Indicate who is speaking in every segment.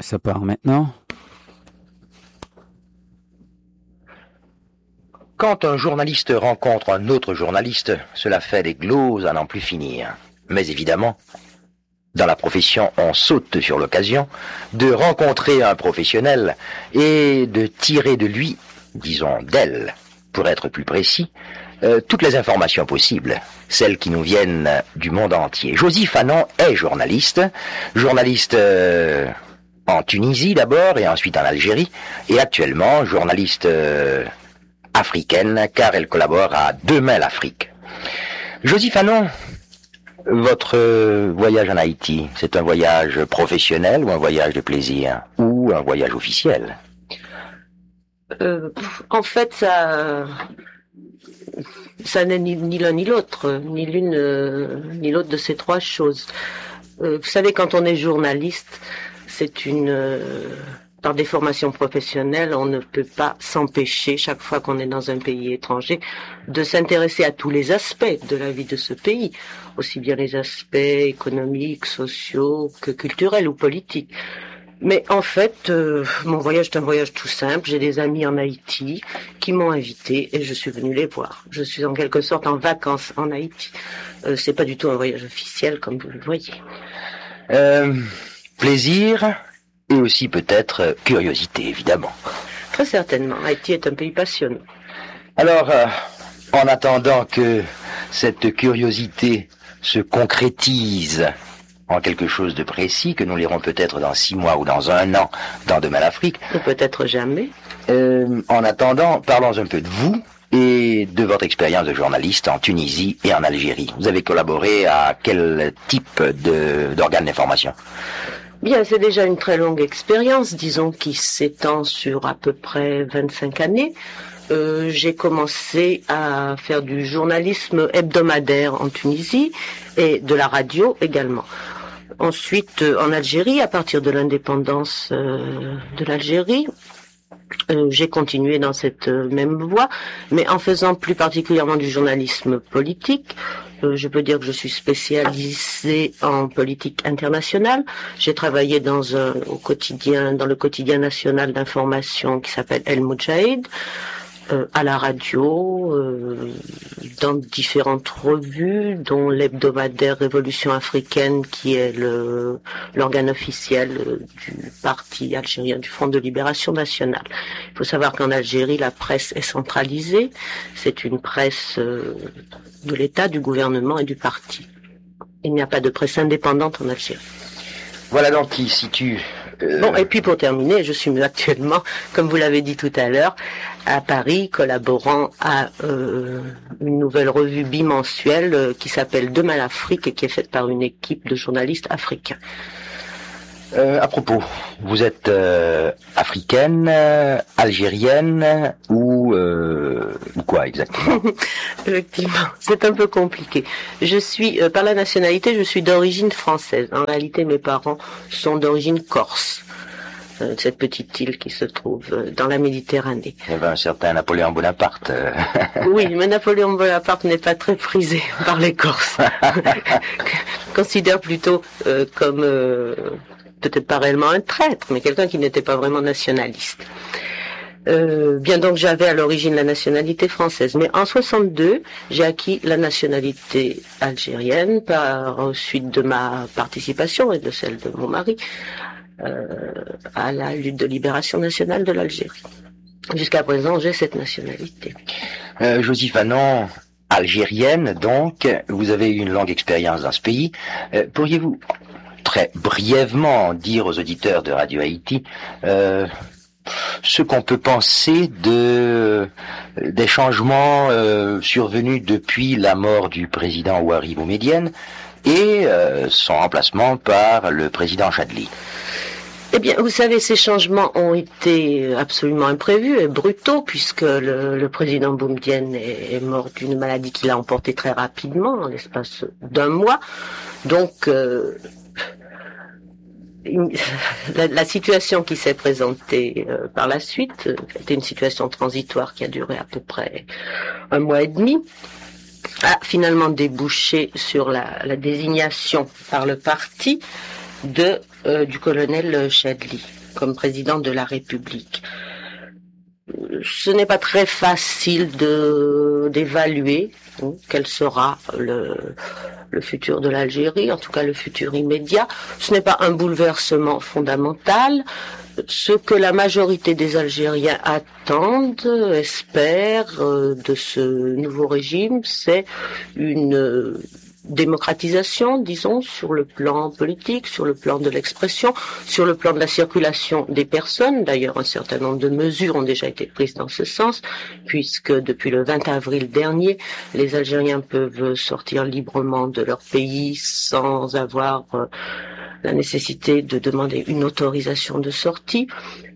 Speaker 1: Ça part maintenant.
Speaker 2: Quand un journaliste rencontre un autre journaliste, cela fait des gloses à n'en plus finir. Mais évidemment, dans la profession, on saute sur l'occasion de rencontrer un professionnel et de tirer de lui, disons d'elle, pour être plus précis, toutes les informations possibles, celles qui nous viennent du monde entier. Josy Fanon est journaliste en Tunisie d'abord et ensuite en Algérie, et actuellement journaliste africaine, car elle collabore à Demain l'Afrique. Josy Fanon, votre voyage en Haïti, c'est un voyage professionnel ou un voyage de plaisir ou un voyage officiel?
Speaker 3: En fait, ça n'est ni l'un ni l'autre, ni l'une ni l'autre de ces trois choses. Vous savez, quand on est journaliste, par des formations professionnelles, on ne peut pas s'empêcher, chaque fois qu'on est dans un pays étranger, de s'intéresser à tous les aspects de la vie de ce pays, aussi bien les aspects économiques, sociaux que culturels ou politiques. Mais en fait, mon voyage est un voyage tout simple. J'ai des amis en Haïti qui m'ont invité et je suis venu les voir. Je suis en quelque sorte en vacances en Haïti. C'est pas du tout un voyage officiel comme vous le voyez.
Speaker 2: Plaisir et aussi peut-être curiosité, évidemment.
Speaker 3: Très certainement. Haïti est un pays passionnant.
Speaker 2: Alors, en attendant que cette curiosité se concrétise en quelque chose de précis, que nous lirons peut-être dans 6 mois ou dans 1 an dans Demain l'Afrique.
Speaker 3: Ou peut-être jamais.
Speaker 2: En attendant, parlons un peu de vous et de votre expérience de journaliste en Tunisie et en Algérie. Vous avez collaboré à quel type d'organes d'information?
Speaker 3: Bien, c'est déjà une très longue expérience, disons, qui s'étend sur à peu près 25 années. J'ai commencé à faire du journalisme hebdomadaire en Tunisie et de la radio également. Ensuite, en Algérie, à partir de l'indépendance de l'Algérie, j'ai continué dans cette même voie, mais en faisant plus particulièrement du journalisme politique. Je peux dire que je suis spécialisée en politique internationale. J'ai travaillé dans le quotidien national d'information qui s'appelle El Moudjahid, à la radio, dans différentes revues, dont l'hebdomadaire Révolution africaine, qui est l'organe officiel du parti algérien du Front de Libération Nationale. Il faut savoir qu'en Algérie, la presse est centralisée. C'est une presse de l'État, du gouvernement et du parti. Il n'y a pas de presse indépendante en Algérie.
Speaker 2: Voilà donc qui situe...
Speaker 3: Bon, et puis pour terminer, je suis actuellement, comme vous l'avez dit tout à l'heure, à Paris, collaborant à une nouvelle revue bimensuelle qui s'appelle Demain l'Afrique et qui est faite par une équipe de journalistes africains.
Speaker 2: À propos, vous êtes africaine, algérienne ou quoi exactement?
Speaker 3: Effectivement, c'est un peu compliqué. Je suis, par la nationalité, je suis d'origine française. En réalité, mes parents sont d'origine corse, cette petite île qui se trouve dans la Méditerranée.
Speaker 2: Il y avait un certain Napoléon Bonaparte.
Speaker 3: Oui, mais Napoléon Bonaparte n'est pas très prisé par les Corses. Considère plutôt comme... peut-être pas réellement un traître, mais quelqu'un qui n'était pas vraiment nationaliste. Bien, donc j'avais à l'origine la nationalité française, mais en 62, j'ai acquis la nationalité algérienne par suite de ma participation et de celle de mon mari à la lutte de libération nationale de l'Algérie. Jusqu'à présent, j'ai cette nationalité.
Speaker 2: Josy Fanon, algérienne donc, vous avez eu une longue expérience dans ce pays. Pourriez-vous très brièvement dire aux auditeurs de Radio Haïti ce qu'on peut penser des changements survenus depuis la mort du président Ouari Boumedienne et son remplacement par le président Chadli?
Speaker 3: Eh bien, vous savez, ces changements ont été absolument imprévus et brutaux, puisque le président Boumedienne est mort d'une maladie qu'il a emportée très rapidement, en l'espace d'1 mois. Donc, la situation qui s'est présentée par la suite était une situation transitoire qui a duré à peu près 1 mois et demi, a finalement débouché sur la désignation par le parti du colonel Chadli comme président de la République. Ce n'est pas très facile d'évaluer quel sera le futur de l'Algérie, en tout cas le futur immédiat. Ce n'est pas un bouleversement fondamental. Ce que la majorité des Algériens attendent, espèrent de ce nouveau régime, c'est une démocratisation, disons, sur le plan politique, sur le plan de l'expression, sur le plan de la circulation des personnes. D'ailleurs, un certain nombre de mesures ont déjà été prises dans ce sens, puisque depuis le 20 avril dernier, les Algériens peuvent sortir librement de leur pays sans avoir la nécessité de demander une autorisation de sortie.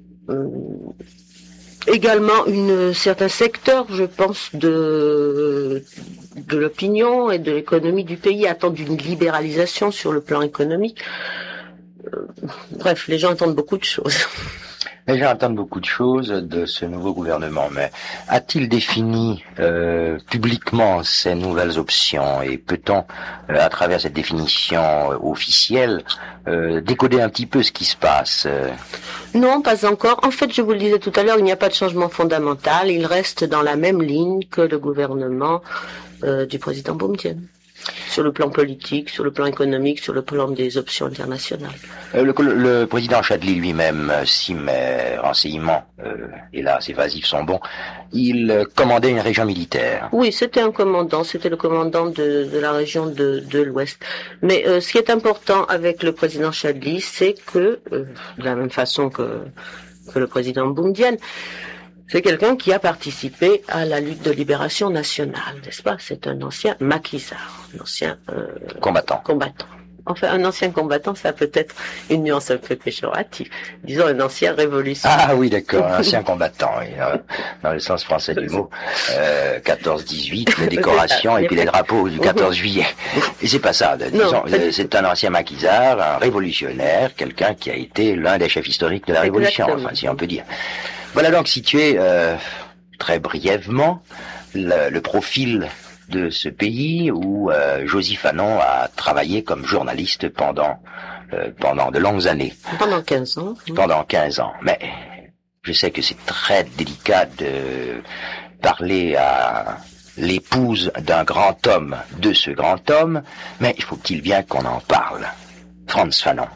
Speaker 3: Également, certains secteurs, je pense, de l'opinion et de l'économie du pays attendent une libéralisation sur le plan économique. Bref, les gens attendent beaucoup de choses.
Speaker 2: Les gens attendent beaucoup de choses de ce nouveau gouvernement, mais a-t-il défini publiquement ces nouvelles options et peut-on, à travers cette définition officielle, décoder un petit peu ce qui se passe
Speaker 3: Non, pas encore. En fait, je vous le disais tout à l'heure, il n'y a pas de changement fondamental. Il reste dans la même ligne que le gouvernement du président Boumedienne. Sur le plan politique, sur le plan économique, sur le plan des options internationales.
Speaker 2: Le président Chadli lui-même, si mes renseignements, hélas, évasifs sont bons, il commandait une région militaire.
Speaker 3: Oui, c'était un commandant, c'était le commandant de la région de l'Ouest. Mais ce qui est important avec le président Chadli, c'est que, de la même façon que le président Boumedienne, c'est quelqu'un qui a participé à la lutte de libération nationale, n'est-ce pas? C'est un ancien maquisard, un ancien combattant. Enfin, un ancien combattant, ça peut être une nuance un peu péjorative. Disons un ancien révolutionnaire.
Speaker 2: Ah oui, d'accord, un ancien combattant, oui, dans le sens français du mot. 14-18, les décorations et puis les drapeaux du 14 juillet. Et c'est pas ça. Disons, c'est un ancien maquisard, un révolutionnaire, quelqu'un qui a été l'un des chefs historiques de la Révolution, enfin, si on peut dire. Voilà donc situé très brièvement le profil de ce pays où Josy Fanon a travaillé comme journaliste pendant de longues années.
Speaker 3: Pendant 15 ans.
Speaker 2: Pendant 15 ans. Mais je sais que c'est très délicat de parler à l'épouse d'un grand homme, de ce grand homme, mais il faut-il bien qu'on en parle. Frantz Fanon.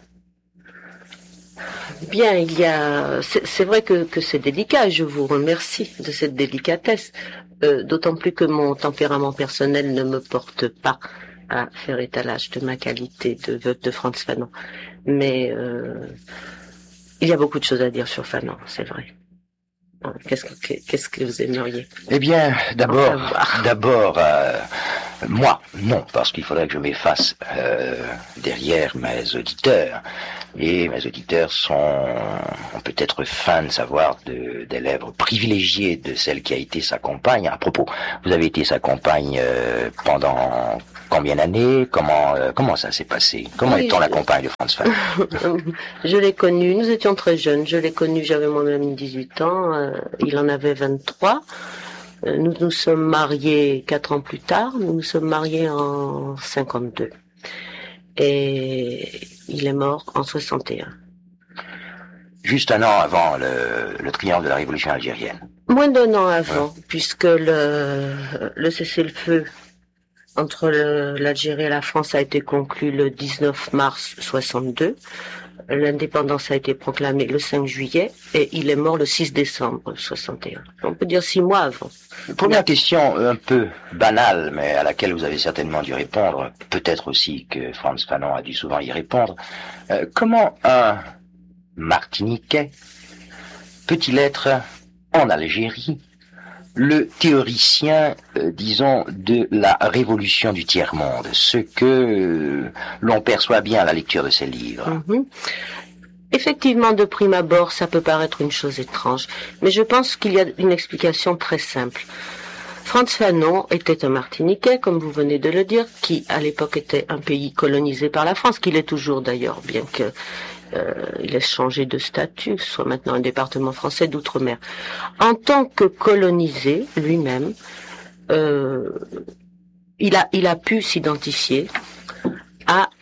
Speaker 3: Bien, c'est vrai que c'est délicat, je vous remercie de cette délicatesse, d'autant plus que mon tempérament personnel ne me porte pas à faire étalage de ma qualité de veuve de Frantz Fanon. Mais il y a beaucoup de choses à dire sur Fanon, c'est vrai. Qu'est-ce que vous aimeriez?
Speaker 2: Eh bien, d'abord, moi, non, parce qu'il faudrait que je m'efface derrière mes auditeurs. Et mes auditeurs ont peut-être faim de savoir des lèvres privilégiées de celle qui a été sa compagne. À propos, vous avez été sa compagne pendant combien d'années? Comment ça s'est passé? Comment est-on la compagne de Frantz Fanon?
Speaker 3: Je l'ai connu, nous étions très jeunes. Je l'ai connu, j'avais moi-même 18 ans, il en avait 23. Nous nous sommes mariés 4 ans plus tard. Nous nous sommes mariés en 52. Et il est mort en 61.
Speaker 2: Juste un an avant le triomphe de la révolution algérienne.
Speaker 3: Moins d'un an avant, puisque le cessez-le-feu entre l'Algérie et la France a été conclu le 19 mars 62. L'indépendance a été proclamée le 5 juillet et il est mort le 6 décembre 61. On peut dire 6 mois avant.
Speaker 2: Première question un peu banale, mais à laquelle vous avez certainement dû répondre, peut-être aussi que Frantz Fanon a dû souvent y répondre. Comment un Martiniquais peut-il être en Algérie le théoricien, disons, de la révolution du tiers-monde, ce que l'on perçoit bien à la lecture de ces livres.
Speaker 3: Effectivement, de prime abord, ça peut paraître une chose étrange, mais je pense qu'il y a une explication très simple. Frantz Fanon était un Martiniquais, comme vous venez de le dire, qui à l'époque était un pays colonisé par la France, qu'il est toujours d'ailleurs, bien que il ait changé de statut, soit maintenant un département français d'outre-mer. En tant que colonisé lui-même, il a pu s'identifier à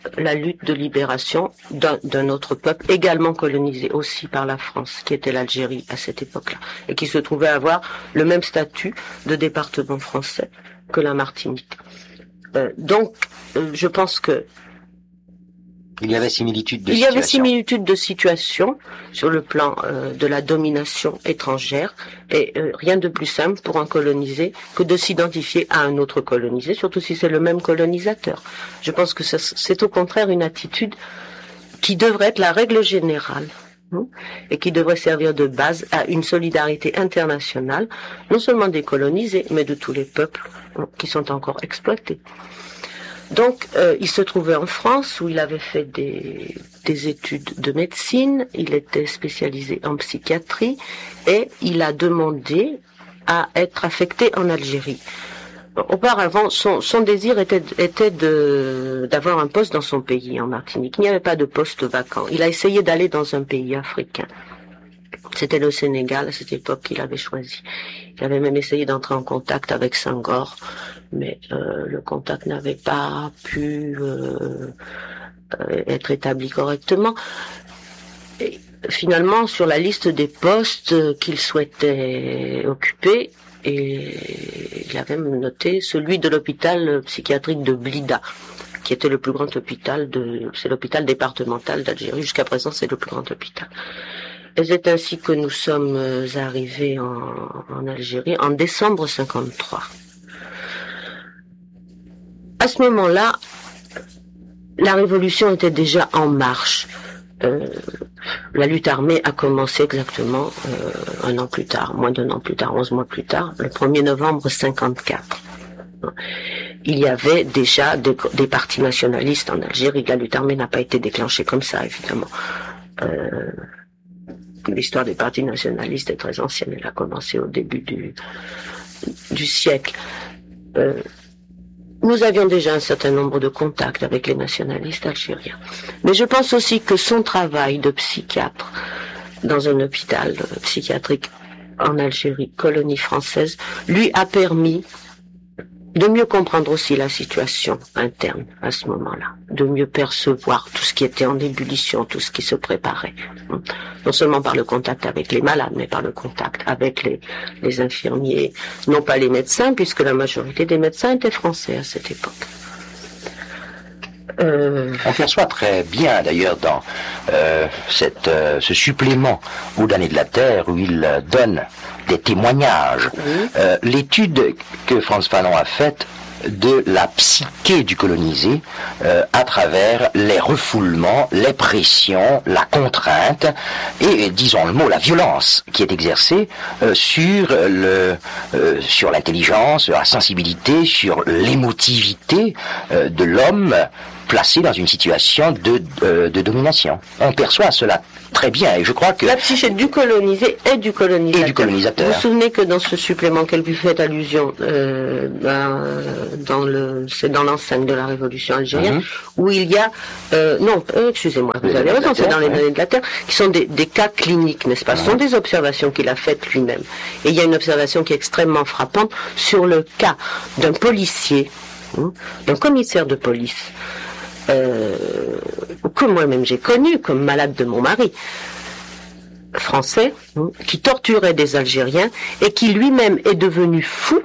Speaker 3: la lutte de libération d'un autre peuple également colonisé aussi par la France, qui était l'Algérie à cette époque-là, et qui se trouvait avoir le même statut de département français que la Martinique. Donc, je pense que
Speaker 2: il y avait similitude de
Speaker 3: il y
Speaker 2: situation.
Speaker 3: avait similitude de situation sur le plan de la domination étrangère, et rien de plus simple pour un colonisé que de s'identifier à un autre colonisé, surtout si c'est le même colonisateur. Je pense que c'est au contraire une attitude qui devrait être la règle générale, et qui devrait servir de base à une solidarité internationale, non seulement des colonisés, mais de tous les peuples qui sont encore exploités. Donc, il se trouvait en France où il avait fait des études de médecine, il était spécialisé en psychiatrie et il a demandé à être affecté en Algérie. Auparavant, son désir était d'avoir un poste dans son pays, en Martinique. Il n'y avait pas de poste vacant. Il a essayé d'aller dans un pays africain. C'était le Sénégal à cette époque qu'il avait choisi. Il avait même essayé d'entrer en contact avec Senghor, mais le contact n'avait pas pu être établi correctement. Et finalement, sur la liste des postes qu'il souhaitait occuper, il avait noté celui de l'hôpital psychiatrique de Blida, qui était le plus grand hôpital c'est l'hôpital départemental d'Algérie. Jusqu'à présent, c'est le plus grand hôpital. Et c'est ainsi que nous sommes arrivés en Algérie en décembre 53. À ce moment-là, la révolution était déjà en marche. La lutte armée a commencé exactement un an plus tard, moins d'un an plus tard, 11 mois plus tard, le 1er novembre 54. Il y avait déjà des partis nationalistes en Algérie. La lutte armée n'a pas été déclenchée comme ça, évidemment. L'histoire des partis nationalistes est très ancienne, elle a commencé au début du siècle. Nous avions déjà un certain nombre de contacts avec les nationalistes algériens. Mais je pense aussi que son travail de psychiatre dans un hôpital psychiatrique en Algérie, colonie française, lui a permis de mieux comprendre aussi la situation interne à ce moment-là, de mieux percevoir tout ce qui était en ébullition, tout ce qui se préparait. Non seulement par le contact avec les malades, mais par le contact avec les infirmiers, non pas les médecins, puisque la majorité des médecins étaient français à cette époque.
Speaker 2: On perçoit très bien d'ailleurs dans ce supplément aux damnés de la Terre où il donne des témoignages, l'étude que Frantz Fanon a faite de la psyché du colonisé à travers les refoulements, les pressions, la contrainte et, disons le mot, la violence qui est exercée sur l'intelligence, sur la sensibilité, sur l'émotivité de l'homme placé dans une situation de domination. On perçoit cela très bien, et je crois que...
Speaker 3: La psyché du colonisé et du colonisateur.
Speaker 2: Et du colonisateur.
Speaker 3: Vous vous souvenez que dans ce supplément qu'elle lui fait allusion, c'est dans l'enceinte de la Révolution algérienne, où il y a... excusez-moi, vous avez raison, c'est dans les damnés de la Terre, qui sont des cas cliniques, n'est-ce pas? Ce sont des observations qu'il a faites lui-même. Et il y a une observation qui est extrêmement frappante sur le cas d'un policier, d'un commissaire de police, que moi-même j'ai connu comme malade de mon mari, français, qui torturait des Algériens et qui lui-même est devenu fou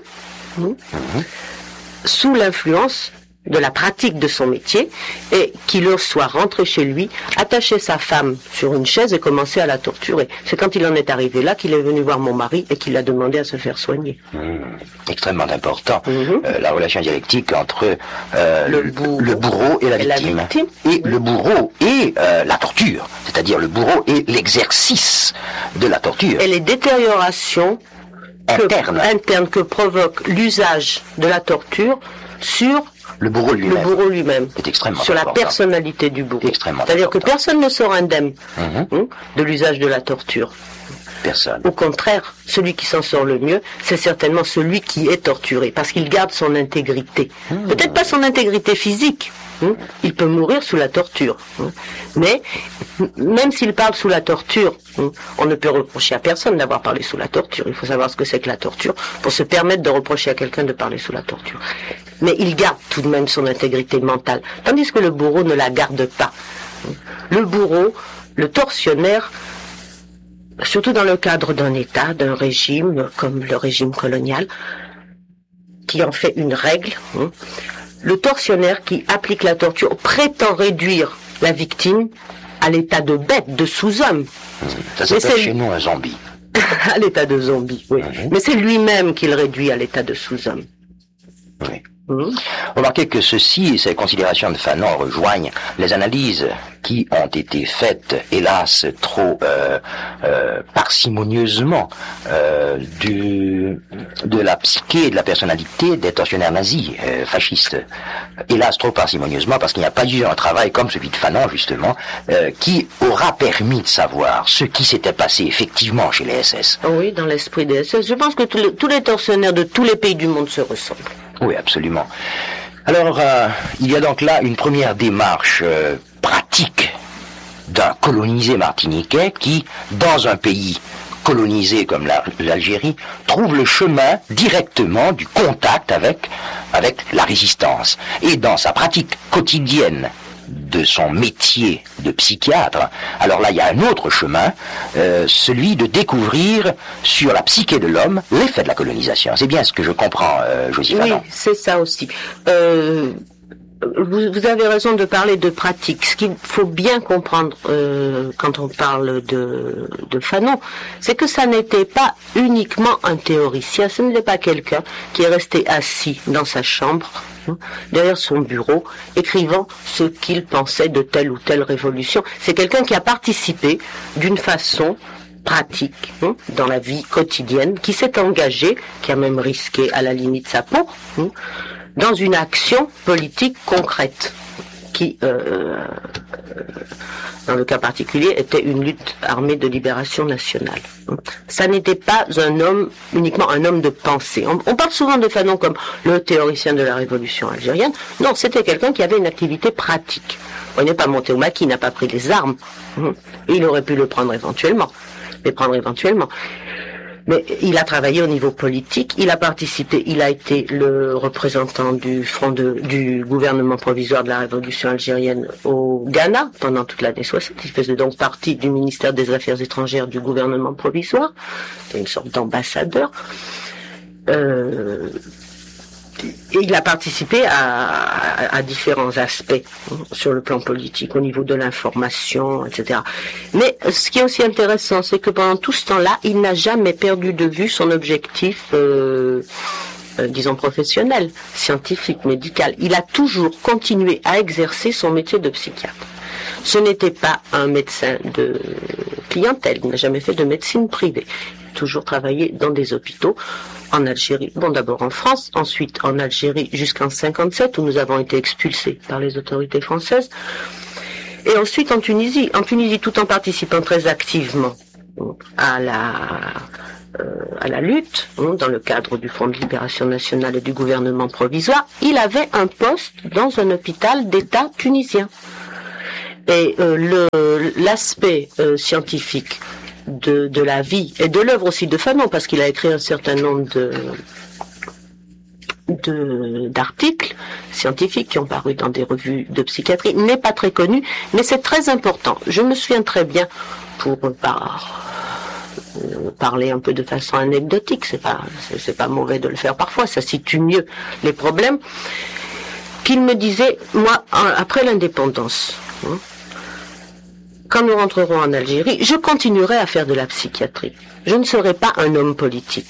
Speaker 3: sous l'influence de la pratique de son métier, et qui le soit rentré chez lui, attaché sa femme sur une chaise et commençait à la torturer. C'est quand il en est arrivé là qu'il est venu voir mon mari et qu'il a demandé à se faire soigner.
Speaker 2: Extrêmement important. La relation dialectique entre le bourreau et la victime. Et le bourreau et la torture. C'est-à-dire le bourreau et l'exercice de la torture.
Speaker 3: Et les détériorations internes que provoque l'usage de la torture sur le bourreau lui-même.
Speaker 2: C'est extrêmement
Speaker 3: sur
Speaker 2: important.
Speaker 3: La personnalité du bourreau. C'est-à-dire que personne ne sera indemne de l'usage de la torture.
Speaker 2: Personne.
Speaker 3: Au contraire, celui qui s'en sort le mieux, c'est certainement celui qui est torturé, parce qu'il garde son intégrité. Peut-être pas son intégrité physique, Il peut mourir sous la torture. Mais même s'il parle sous la torture, on ne peut reprocher à personne d'avoir parlé sous la torture. Il faut savoir ce que c'est que la torture pour se permettre de reprocher à quelqu'un de parler sous la torture. Mais il garde tout de même son intégrité mentale, tandis que le bourreau ne la garde pas. Le bourreau, le tortionnaire, surtout dans le cadre d'un État, d'un régime comme le régime colonial, qui en fait une règle, le tortionnaire qui applique la torture prétend réduire la victime à l'état de bête, de sous-homme.
Speaker 2: Ça s'appelle chez nous un zombie.
Speaker 3: À l'état de zombie, oui. Mais c'est lui-même qui le réduit à l'état de sous-homme.
Speaker 2: Oui. Remarquez que ceci et ces considérations de Fanon rejoignent les analyses qui ont été faites, hélas, trop parcimonieusement de la psyché et de la personnalité des tortionnaires nazis, fascistes. Hélas, trop parcimonieusement, parce qu'il n'y a pas eu un travail comme celui de Fanon, justement, qui aura permis de savoir ce qui s'était passé effectivement chez les SS.
Speaker 3: Oui, dans l'esprit des SS. Je pense que tous les tortionnaires de tous les pays du monde se ressemblent.
Speaker 2: Oui, absolument. Alors, il y a donc là une première démarche pratique d'un colonisé martiniquais qui, dans un pays colonisé comme l'Algérie, trouve le chemin directement du contact avec la résistance. Et dans sa pratique quotidienne de son métier de psychiatre, alors là il y a un autre chemin, celui de découvrir sur la psyché de l'homme l'effet de la colonisation. C'est bien ce que je comprends, Josie Fanon.
Speaker 3: Oui, c'est ça aussi. Vous avez raison de parler de pratique. Ce qu'il faut bien comprendre quand on parle de Fanon, c'est que ça n'était pas uniquement un théoricien, ce n'était pas quelqu'un qui est resté assis dans sa chambre, derrière son bureau, écrivant ce qu'il pensait de telle ou telle révolution. C'est quelqu'un qui a participé d'une façon pratique dans la vie quotidienne, qui s'est engagé, qui a même risqué à la limite sa peau, dans une action politique concrète, qui, dans le cas particulier, était une lutte armée de libération nationale. Ça n'était pas un homme, uniquement un homme de pensée. On parle souvent de Fanon comme le théoricien de la révolution algérienne. Non, c'était quelqu'un qui avait une activité pratique. Il n'est pas monté au maquis, il n'a pas pris les armes. Il aurait pu les prendre éventuellement. Mais il a travaillé au niveau politique, il a participé, il a été le représentant du gouvernement provisoire de la révolution algérienne au Ghana pendant toute l'année 60. Il faisait donc partie du ministère des Affaires étrangères du gouvernement provisoire, une sorte d'ambassadeur. Et il a participé à différents aspects sur le plan politique, au niveau de l'information, etc. Mais ce qui est aussi intéressant, c'est que pendant tout ce temps-là, il n'a jamais perdu de vue son objectif, disons professionnel, scientifique, médical. Il a toujours continué à exercer son métier de psychiatre. Ce n'était pas un médecin de clientèle, il n'a jamais fait de médecine privée. Il a toujours travaillé dans des hôpitaux. En Algérie, bon d'abord en France, ensuite en Algérie jusqu'en 57 où nous avons été expulsés par les autorités françaises, et ensuite en Tunisie tout en participant très activement à la lutte, dans le cadre du Front de Libération Nationale et du gouvernement provisoire. Il avait un poste dans un hôpital d'État tunisien. Et l'aspect scientifique de la vie et de l'œuvre aussi de Fanon, parce qu'il a écrit un certain nombre d'articles scientifiques qui ont paru dans des revues de psychiatrie, n'est pas très connu, mais c'est très important. Je me souviens très bien, pour parler un peu de façon anecdotique, c'est pas mauvais de le faire parfois, ça situe mieux les problèmes, qu'il me disait, moi, après l'indépendance, quand nous rentrerons en Algérie, je continuerai à faire de la psychiatrie. Je ne serai pas un homme politique.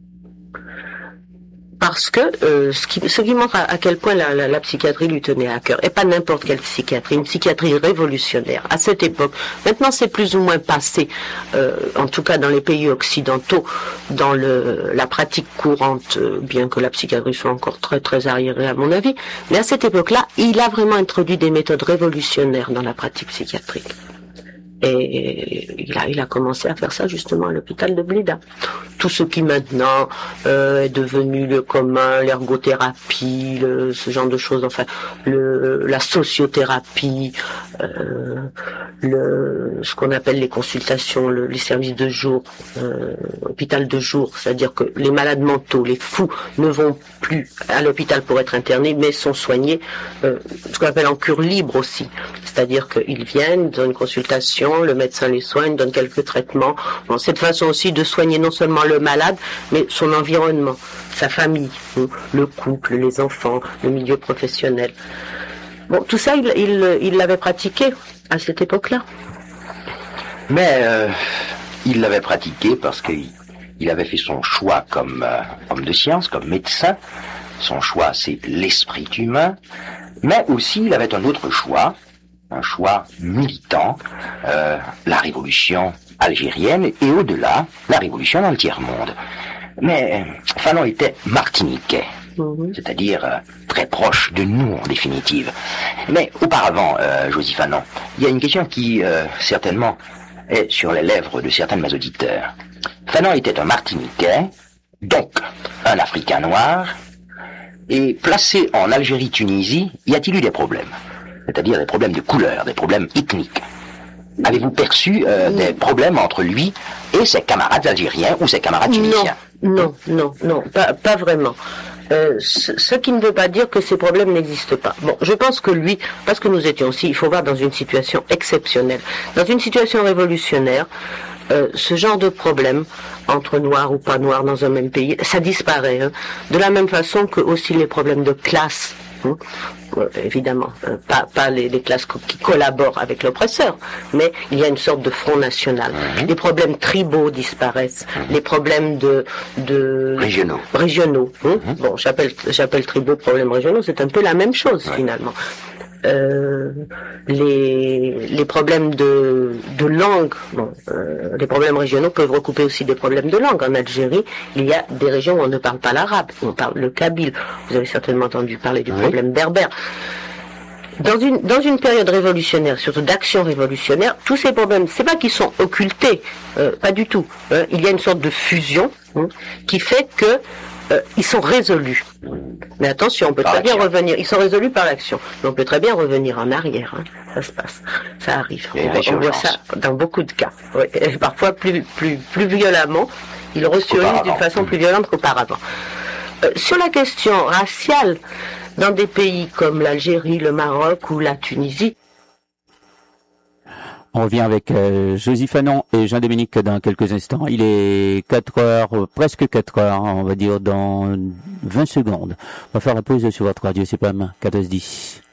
Speaker 3: Parce que ce qui montre à quel point la psychiatrie lui tenait à cœur. Et pas n'importe quelle psychiatrie, une psychiatrie révolutionnaire. À cette époque, maintenant c'est plus ou moins passé, en tout cas dans les pays occidentaux, dans la pratique courante, bien que la psychiatrie soit encore très très arriérée à mon avis. Mais à cette époque-là, il a vraiment introduit des méthodes révolutionnaires dans la pratique psychiatrique. Et il a commencé à faire ça justement à l'hôpital de Blida. tout ce qui maintenant est devenu le commun, l'ergothérapie, ce genre de choses, enfin la sociothérapie, ce qu'on appelle les consultations, les services de jour, hôpital de jour, c'est-à-dire que les malades mentaux, les fous ne vont plus à l'hôpital pour être internés, mais sont soignés, ce qu'on appelle en cure libre aussi, c'est-à-dire qu'ils viennent, dans une consultation, le médecin les soigne, donne quelques traitements. Bon, c'est une façon aussi de soigner non seulement le malade, mais son environnement, sa famille, le couple, les enfants, le milieu professionnel. Bon, tout ça, il l'avait pratiqué à cette époque-là.
Speaker 2: Mais il l'avait pratiqué parce qu'il avait fait son choix comme homme de science, comme médecin. Son choix, c'est l'esprit humain. Mais aussi, il avait un autre choix, un choix militant, la révolution algérienne et au-delà, la révolution dans le tiers-monde. Mais Fanon était martiniquais, c'est-à-dire très proche de nous en définitive. Mais auparavant, Josy Fanon, il y a une question qui certainement est sur les lèvres de certains de mes auditeurs. Fanon était un martiniquais, donc un Africain noir, et placé en Algérie-Tunisie, y a-t-il eu des problèmes? C'est-à-dire des problèmes de couleur, des problèmes ethniques. Avez-vous perçu des problèmes entre lui et ses camarades algériens ou ses camarades tunisiens?
Speaker 3: Non, pas vraiment. Ce qui ne veut pas dire que ces problèmes n'existent pas. Bon, je pense que lui, parce que nous étions aussi, il faut voir, dans une situation exceptionnelle. Dans une situation révolutionnaire, ce genre de problème, entre noirs ou pas noirs dans un même pays, ça disparaît. Hein. De la même façon que aussi les problèmes de classe. Évidemment, pas les classes qui collaborent avec l'oppresseur, mais il y a une sorte de front national. Les problèmes tribaux disparaissent, les problèmes de régionaux. Bon, j'appelle tribaux problèmes régionaux, c'est un peu la même chose finalement. Les problèmes de langue, les problèmes régionaux peuvent recouper aussi des problèmes de langue. En Algérie, il y a des régions où on ne parle pas l'arabe, on parle le kabyle. Vous avez certainement entendu parler du problème berbère. Dans une période révolutionnaire, surtout d'action révolutionnaire, tous ces problèmes, c'est pas qu'ils sont occultés, pas du tout. Il y a une sorte de fusion qui fait que ils sont résolus. Mais attention, on peut très bien revenir. Ils sont résolus par l'action. Mais on peut très bien revenir en arrière. Ça se passe. Ça arrive. On voit ça dans beaucoup de cas. Et parfois plus violemment. Ils ressurgissent d'une façon plus violente qu'auparavant. Sur la question raciale, dans des pays comme l'Algérie, le Maroc ou la Tunisie,
Speaker 1: on revient avec Josy Fanon et Jean-Dominique dans quelques instants. Il est 4h, presque 4h, on va dire dans 20 secondes. On va faire la pause sur votre radio, c'est pas 14-10.